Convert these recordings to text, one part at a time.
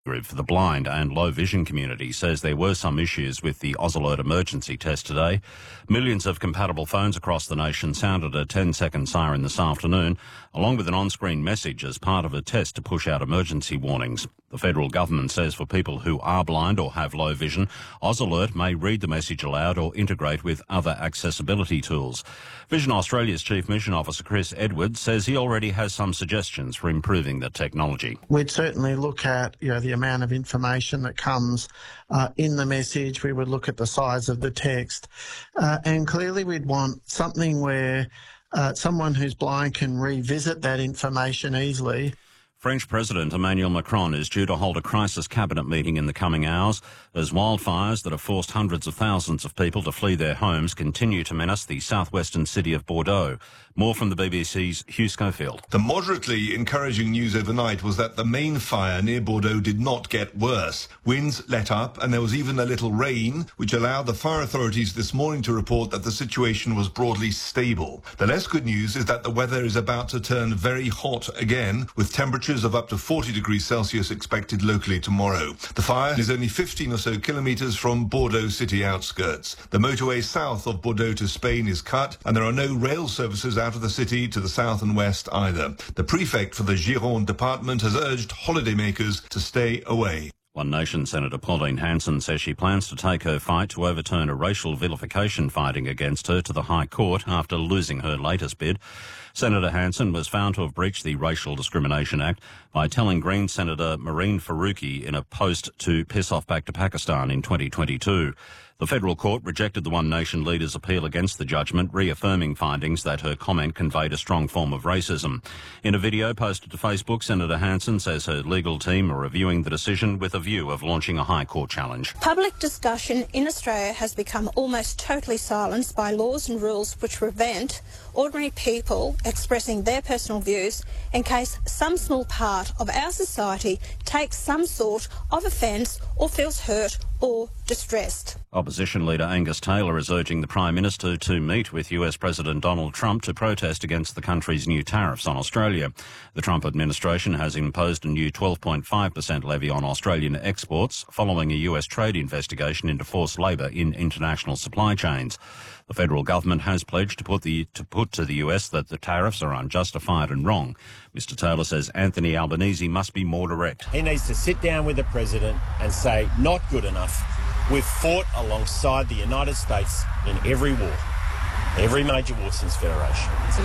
Group for the blind and low vision community says there were some issues with the Ausalert emergency test today. Millions of compatible phones across the nation sounded a 10-second siren this afternoon, along with an on-screen message as part of a test to push out emergency warnings. The federal government says for people who are blind or have low vision, Ausalert may read the message aloud or integrate with other accessibility tools. Vision Australia's Chief Mission Officer Chris Edwards says he already has some suggestions for improving the technology. We'd certainly look at the amount of information that comes in the message. We would look at the size of the text, and clearly we'd want something where someone who's blind can revisit that information easily. French President Emmanuel Macron is due to hold a crisis cabinet meeting in the coming hours as wildfires that have forced hundreds of thousands of people to flee their homes continue to menace the southwestern city of Bordeaux. More from the BBC's Hugh Schofield. The moderately encouraging news overnight was that the main fire near Bordeaux did not get worse. Winds let up and there was even a little rain, which allowed the fire authorities this morning to report that the situation was broadly stable. The less good news is that the weather is about to turn very hot again, with temperatures of up to 40 degrees Celsius expected locally tomorrow. The fire is only 15 or so kilometres from Bordeaux city outskirts. The motorway south of Bordeaux to Spain is cut, and there are no rail services out of the city to the south and west either. The prefect for the Gironde department has urged holidaymakers to stay away. One Nation Senator Pauline Hanson says she plans to take her fight to overturn a racial vilification finding against her to the High Court after losing her latest bid. Senator Hanson was found to have breached the Racial Discrimination Act by telling Greens Senator Marine Faruqi in a post to piss off back to Pakistan in 2022. The federal court rejected the One Nation leader's appeal against the judgment, reaffirming findings that her comment conveyed a strong form of racism. In a video posted to Facebook, Senator Hanson says her legal team are reviewing the decision with a view of launching a High Court challenge. Public discussion in Australia has become almost totally silenced by laws and rules which prevent ordinary people expressing their personal views in case some small part of our society takes some sort of offence or feels hurt or distressed. Opposition leader Angus Taylor is urging the Prime Minister to meet with US President Donald Trump to protest against the country's new tariffs on Australia. The Trump administration has imposed a new 12.5% levy on Australian exports following a US trade investigation into forced labour in international supply chains. The federal government has pledged to put to the US that the tariffs are unjustified and wrong. Mr Taylor says Anthony Albanese must be more direct. He needs to sit down with the President and say, not good enough. We've fought alongside the United States in every war, every major war since Federation. So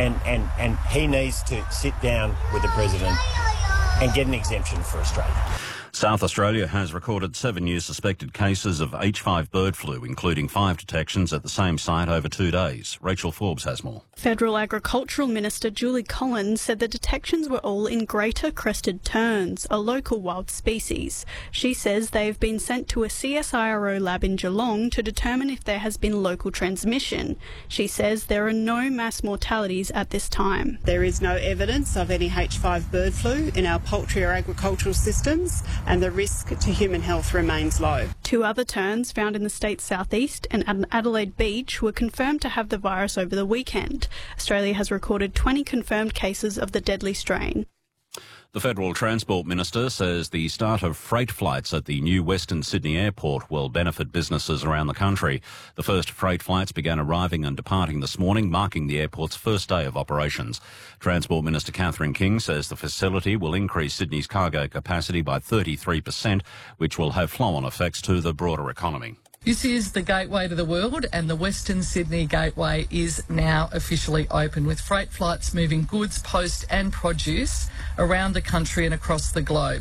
and he needs to sit down with the President and get an exemption for Australia. South Australia has recorded 7 new suspected cases of H5 bird flu, including 5 detections at the same site over 2 days. Rachel Forbes has more. Federal Agricultural Minister Julie Collins said the detections were all in greater crested terns, a local wild species. She says they've been sent to a CSIRO lab in Geelong to determine if there has been local transmission. She says there are no mass mortalities at this time. There is no evidence of any H5 bird flu in our poultry or agricultural systems, and the risk to human health remains low. 2 other terns found in the state's southeast and at Adelaide Beach were confirmed to have the virus over the weekend. Australia has recorded 20 confirmed cases of the deadly strain. The Federal Transport Minister says the start of freight flights at the new Western Sydney Airport will benefit businesses around the country. The first freight flights began arriving and departing this morning, marking the airport's first day of operations. Transport Minister Catherine King says the facility will increase Sydney's cargo capacity by 33%, which will have flow-on effects to the broader economy. This is the gateway to the world, and the Western Sydney Gateway is now officially open, with freight flights moving goods, post and produce around the country and across the globe.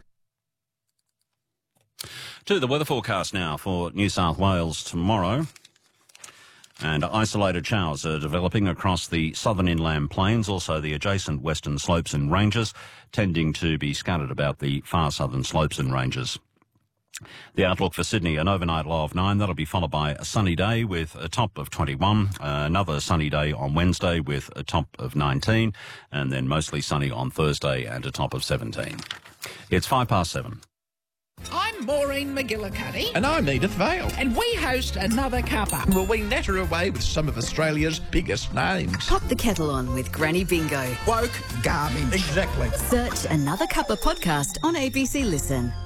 To the weather forecast now for New South Wales tomorrow. And isolated showers are developing across the southern inland plains, also the adjacent western slopes and ranges, tending to be scattered about the far southern slopes and ranges. The outlook for Sydney, an overnight low of 9. That'll be followed by a sunny day with a top of 21. Another sunny day on Wednesday with a top of 19. And then mostly sunny on Thursday and a top of 17. It's 7:05. I'm Maureen McGillicuddy. And I'm Edith Vale. And we host Another Cuppa. Well, we natter away with some of Australia's biggest names. Pop the kettle on with Granny Bingo. Woke garbage. Exactly. Search Another Cuppa podcast on ABC Listen.